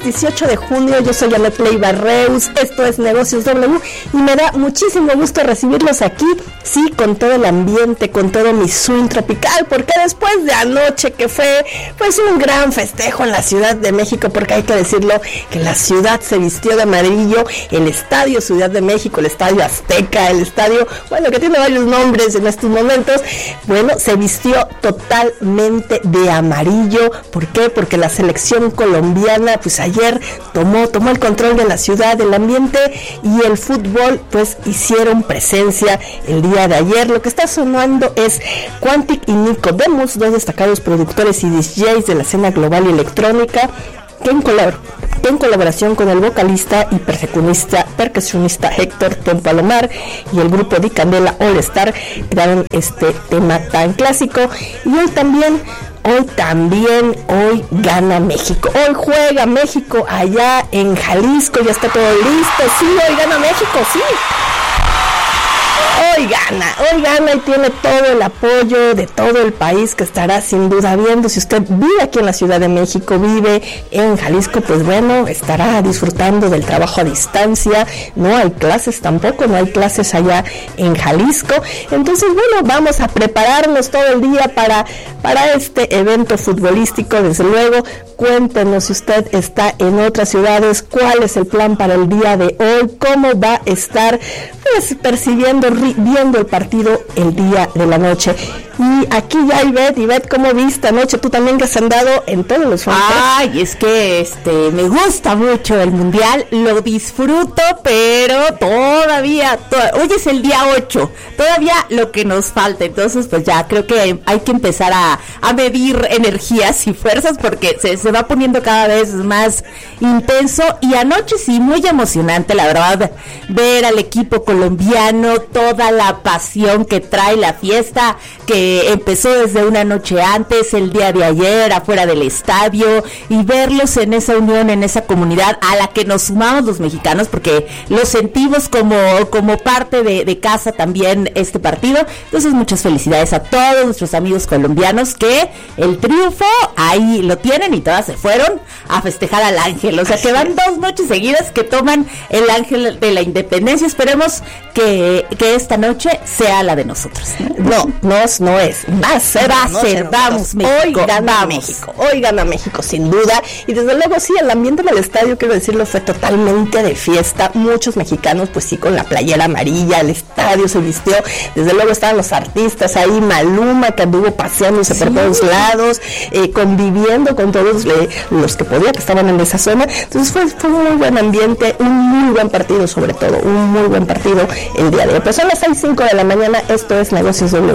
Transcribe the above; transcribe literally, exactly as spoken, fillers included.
dieciocho de junio, yo soy Anet Leiva Reus, esto es Negocios W y me da muchísimo gusto recibirlos aquí, sí, con todo el ambiente, con todo mi swing tropical, porque después de anoche que fue pues un gran festejo en la Ciudad de México, porque hay que decirlo, que la ciudad se vistió de amarillo, el Estadio Ciudad de México, el Estadio Azteca, el estadio, bueno, que tiene varios nombres en estos momentos, bueno, se vistió totalmente de amarillo. ¿Por qué? Porque la selección colombiana, pues ayer tomó, tomó el control de la ciudad, del ambiente, y el fútbol pues hicieron presencia el día de ayer. Lo que está sonando es Quantic y Nico Demus, dos destacados productores y D Js de la escena global y electrónica, que en, color, que en colaboración con el vocalista y percusionista, percusionista Héctor Tempalomar y el grupo Di Candela All Star crearon este tema tan clásico. Y hoy también Hoy también, hoy gana México, hoy juega México allá en Jalisco, ya está todo listo, sí, hoy gana México, sí. Hoy gana, hoy gana y tiene todo el apoyo de todo el país, que estará sin duda viendo. Si usted vive aquí en la Ciudad de México, vive en Jalisco, pues bueno, estará disfrutando del trabajo a distancia. No hay clases tampoco, no hay clases allá en Jalisco. Entonces, bueno, vamos a prepararnos todo el día para, para este evento futbolístico. Desde luego, cuéntenos si usted está en otras ciudades, cuál es el plan para el día de hoy, cómo va a estar pues percibiendo, viendo el partido el día de la noche. Y aquí ya Ivette, Ivette, ¿cómo viste anoche? Tú también, que has andado en todos los frentes. Ay, es que este me gusta mucho el mundial, lo disfruto, pero todavía, to- hoy es el día ocho, todavía lo que nos falta, entonces pues ya creo que hay que empezar a, a medir energías y fuerzas, porque se, se va poniendo cada vez más intenso. Y anoche sí, muy emocionante, la verdad, ver al equipo colombiano, toda la pasión que trae la fiesta, que empezó desde una noche antes, el día de ayer, afuera del estadio, y verlos en esa unión, en esa comunidad a la que nos sumamos los mexicanos, porque lo sentimos como, como parte de, de casa también este partido. Entonces, muchas felicidades a todos nuestros amigos colombianos, que el triunfo ahí lo tienen y todas se fueron a festejar al ángel, o sea que van dos noches seguidas que toman el ángel de la independencia. Esperemos que, que esta noche sea la de nosotros. No, no, no es, va a ser, va a no ser, vamos México, hoy gana vamos. México, hoy gana México sin duda. Y desde luego sí, el ambiente del estadio, quiero decirlo, fue totalmente de fiesta. Muchos mexicanos pues sí, con la playera amarilla, el estadio se vistió, desde luego estaban los artistas ahí, Maluma, que anduvo paseándose sí. por todos lados, eh, conviviendo con todos eh, los que podía, que estaban en esa zona. Entonces fue, fue un muy buen ambiente, un muy buen partido, sobre todo un muy buen partido el día de hoy. Pues son las seis cinco de la mañana, esto es Negocios W.